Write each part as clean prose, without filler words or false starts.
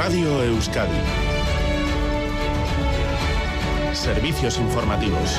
Radio Euskadi. Servicios informativos.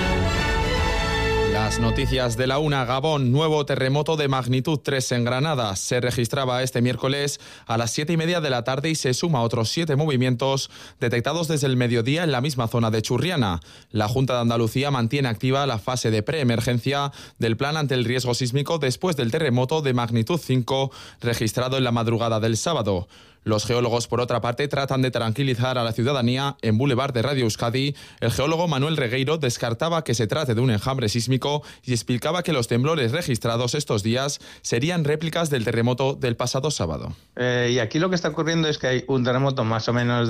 Las noticias de la una. Gabón, nuevo terremoto de magnitud 3 en Granada. Se registraba este miércoles a las 7:30 de la tarde y se suma a otros 7 movimientos detectados desde el mediodía en la misma zona de Churriana. La Junta de Andalucía mantiene activa la fase de preemergencia del plan ante el riesgo sísmico después del terremoto de magnitud 5 registrado en la madrugada del sábado. Los geólogos, por otra parte, tratan de tranquilizar a la ciudadanía. En Boulevard de Radio Euskadi, el geólogo Manuel Regueiro descartaba que se trate de un enjambre sísmico y explicaba que los temblores registrados estos días serían réplicas del terremoto del pasado sábado. Y aquí lo que está ocurriendo es que hay un terremoto más o menos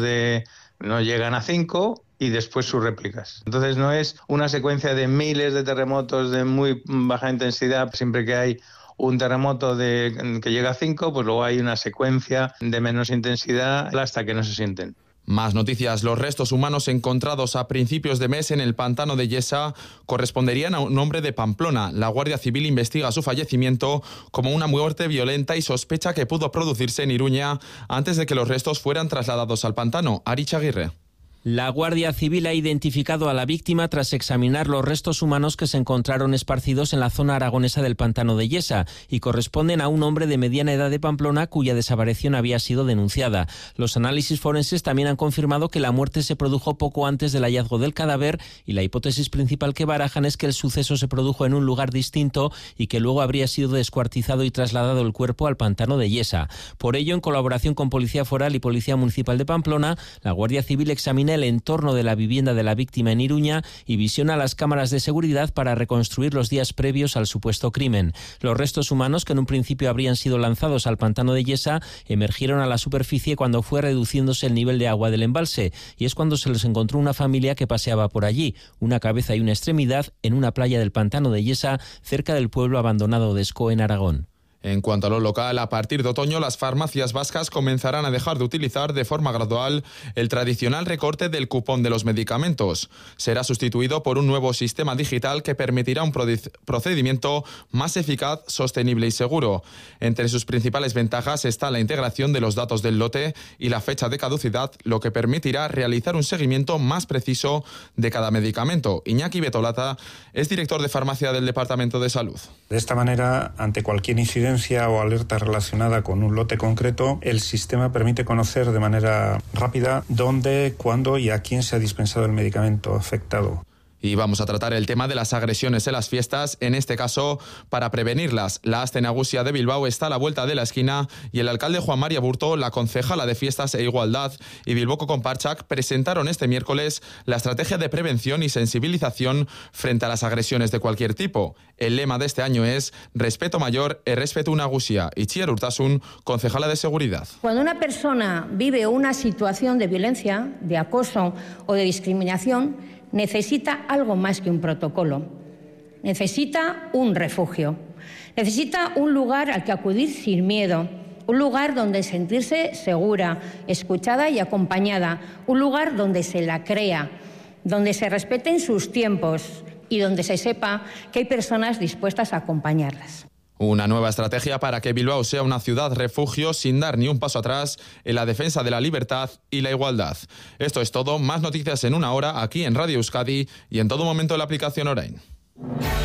no llegan a 5 y después sus réplicas. Entonces no es una secuencia de miles de terremotos de muy baja intensidad. Siempre que hay un terremoto que llega a 5, pues luego hay una secuencia de menos intensidad hasta que no se sienten. Más noticias. Los restos humanos encontrados a principios de mes en el pantano de Yesa corresponderían a un hombre de Pamplona. La Guardia Civil investiga su fallecimiento como una muerte violenta y sospecha que pudo producirse en Iruña antes de que los restos fueran trasladados al pantano. Arich Aguirre. La Guardia Civil ha identificado a la víctima tras examinar los restos humanos que se encontraron esparcidos en la zona aragonesa del pantano de Yesa y corresponden a un hombre de mediana edad de Pamplona cuya desaparición había sido denunciada. Los análisis forenses también han confirmado que la muerte se produjo poco antes del hallazgo del cadáver y la hipótesis principal que barajan es que el suceso se produjo en un lugar distinto y que luego habría sido descuartizado y trasladado el cuerpo al pantano de Yesa. Por ello, en colaboración con Policía Foral y Policía Municipal de Pamplona, la Guardia Civil examina el entorno de la vivienda de la víctima en Iruña y visiona las cámaras de seguridad para reconstruir los días previos al supuesto crimen. Los restos humanos, que en un principio habrían sido lanzados al pantano de Yesa, emergieron a la superficie cuando fue reduciéndose el nivel de agua del embalse, y es cuando se les encontró una familia que paseaba por allí, una cabeza y una extremidad, en una playa del pantano de Yesa, cerca del pueblo abandonado de Escó, en Aragón. En cuanto a lo local, a partir de otoño las farmacias vascas comenzarán a dejar de utilizar de forma gradual el tradicional recorte del cupón de los medicamentos. Será sustituido por un nuevo sistema digital que permitirá un procedimiento más eficaz, sostenible y seguro. Entre sus principales ventajas está la integración de los datos del lote y la fecha de caducidad, lo que permitirá realizar un seguimiento más preciso de cada medicamento. Iñaki Betolata es director de farmacia del Departamento de Salud. De esta manera, ante cualquier incidencia o alerta relacionada con un lote concreto, el sistema permite conocer de manera rápida dónde, cuándo y a quién se ha dispensado el medicamento afectado. Y vamos a tratar el tema de las agresiones en las fiestas, en este caso para prevenirlas. La Aste Nagusia de Bilbao está a la vuelta de la esquina y el alcalde Juan Mari Aburto, la concejala de Fiestas e Igualdad y Bilboko Konpartsak presentaron este miércoles la estrategia de prevención y sensibilización frente a las agresiones de cualquier tipo. El lema de este año es Respeto mayor, errespetu nagusia. Itziar Urtasun, concejala de Seguridad. Cuando una persona vive una situación de violencia, de acoso o de discriminación, necesita algo más que un protocolo. Necesita un refugio. Necesita un lugar al que acudir sin miedo. Un lugar donde sentirse segura, escuchada y acompañada. Un lugar donde se la crea, donde se respeten sus tiempos y donde se sepa que hay personas dispuestas a acompañarlas. Una nueva estrategia para que Bilbao sea una ciudad refugio sin dar ni un paso atrás en la defensa de la libertad y la igualdad. Esto es todo. Más noticias en una hora aquí en Radio Euskadi y en todo momento en la aplicación Orain.